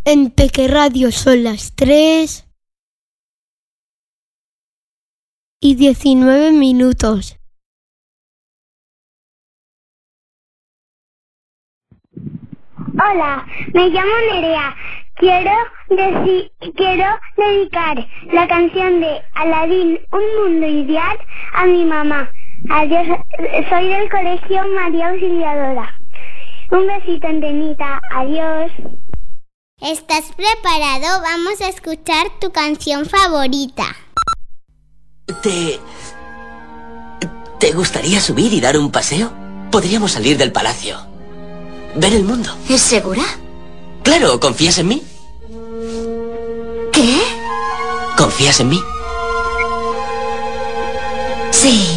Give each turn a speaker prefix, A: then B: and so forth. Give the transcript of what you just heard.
A: En Peque Radio son las 3:19.
B: Hola, me llamo Nerea. Quiero dedicar la canción de Aladín, Un mundo ideal, a mi mamá. Adiós, soy del colegio María Auxiliadora. Un besito, Antenita. Adiós.
C: ¿Estás preparado? Vamos a escuchar tu canción favorita.
D: ¿Te gustaría subir y dar un paseo? Podríamos salir del palacio. Ver el mundo.
E: ¿Es segura?
D: Claro, ¿confías en mí?
E: ¿Qué?
D: ¿Confías en mí?
E: Sí.